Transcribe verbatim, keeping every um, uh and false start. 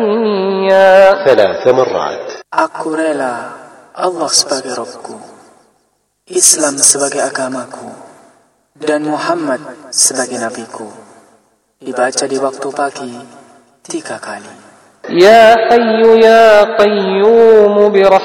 ثلاث مرات. Aku rela Allah sebagai Rabbku, Islam sebagai agamaku, dan Muhammad sebagai nabiku. Dibaca di waktu pagi tiga kali. Ya Hayyu Ya Qayyum